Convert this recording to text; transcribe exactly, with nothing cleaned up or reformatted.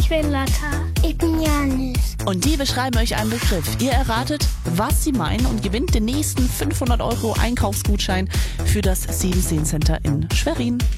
bin Lotta. Ich bin Janis. Und die beschreiben euch einen Begriff. Ihr erratet, was sie meinen und gewinnt den nächsten fünfhundert Euro Einkaufsgutschein für das Sieben Seen Center in Schwerin.